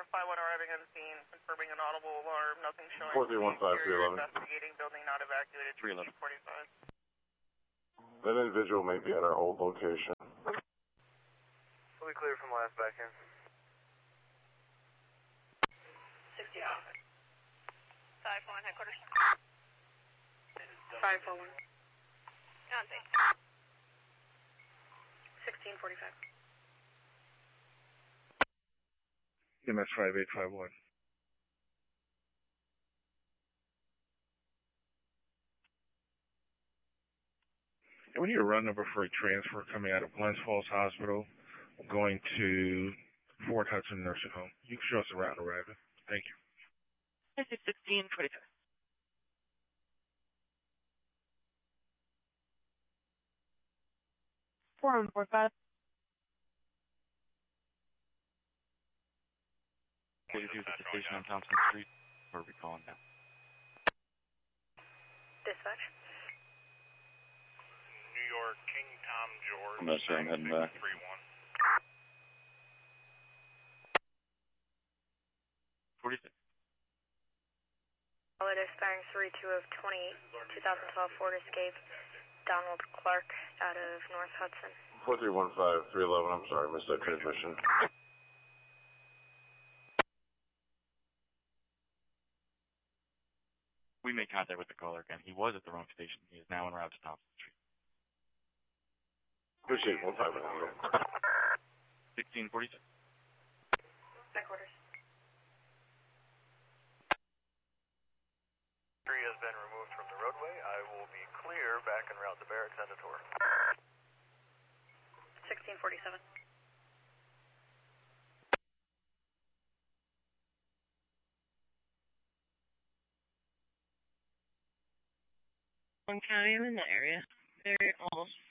5-1 arriving on scene, confirming an audible alarm, nothing showing. 4315311. Investigating, building not evacuated, 345. That individual may be at our old location. Fully clear from last back in. 60. 5-1 headquarters. 541. Contact. 1645. EMS 5851. And we need a run number for a transfer coming out of Glens Falls Hospital, going to Fort Hudson Nursing Home. You can show us the route and arrival. Thank you. This is 1625. 4145. 42 at the station on Thompson Street. Where are we calling now? Dispatch. New York, King Tom George. I'm not sure I'm heading back. 31. Holiday expiring 32 of 2012 Ford Escape. Donald Clark out of North Hudson. 4315311. I'm sorry, missed that transmission. We made contact with the caller again. He was at the wrong station. He is now en route to Thompson Street. Appreciate 15. 1646. Headquarters. Tree has been removed from the roadway. I will be clear back en route to Barracks and the tour. 1647. County, I'm in the area. Very almost